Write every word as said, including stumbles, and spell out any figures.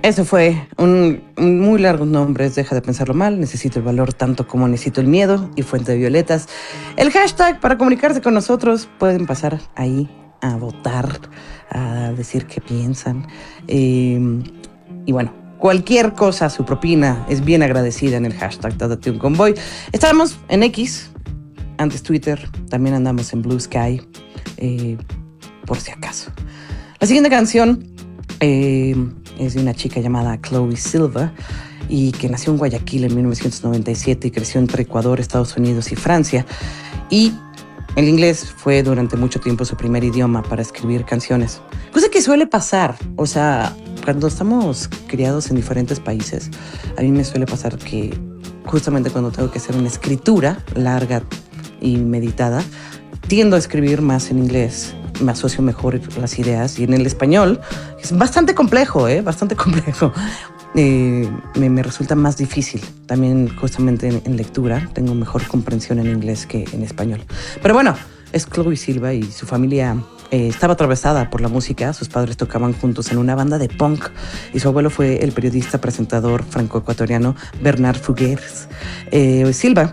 Eso fue un, un muy largos nombres, deja de pensarlo mal, necesito el valor tanto como necesito el miedo y Fuente de Violetas. El hashtag para comunicarse con nosotros, pueden pasar ahí a votar, a decir qué piensan. Eh, y bueno, cualquier cosa, su propina es bien agradecida en el hashtag Date un Convoy. Estamos en X, antes Twitter, también andamos en Blue Sky, eh, por si acaso. La siguiente canción eh, es de una chica llamada Chloe Silva y que nació en Guayaquil en mil novecientos noventa y siete y creció entre Ecuador, Estados Unidos y Francia. Y el inglés fue durante mucho tiempo su primer idioma para escribir canciones. Cosa que suele pasar, o sea, cuando estamos criados en diferentes países, a mí me suele pasar que justamente cuando tengo que hacer una escritura larga y meditada, tiendo a escribir más en inglés, me asocio mejor las ideas, y en el español es bastante complejo, ¿eh? Bastante complejo. Eh, me, me resulta más difícil. También justamente en, en lectura tengo mejor comprensión en inglés que en español. Pero bueno, es Chloe Silva y su familia eh, estaba atravesada por la música. Sus padres tocaban juntos en una banda de punk y su abuelo fue el periodista presentador franco-ecuatoriano Bernard Fugueres. Eh, Silva